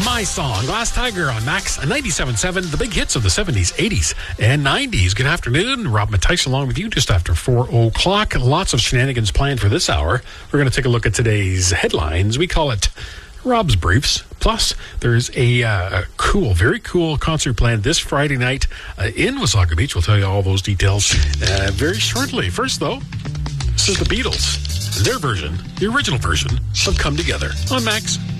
My Song, Glass Tiger on Max 97.7, the big hits of the 70s, 80s, and 90s. Good afternoon. Rob Mattice along with you just after 4 o'clock. Lots of shenanigans planned for this hour. We're going to take a look at today's headlines. We call it Rob's Briefs. Plus, there's a very cool concert planned this Friday night in Wasaga Beach. We'll tell you all those details very shortly. First, though, this is the Beatles. Their version, the original version of Come Together on Max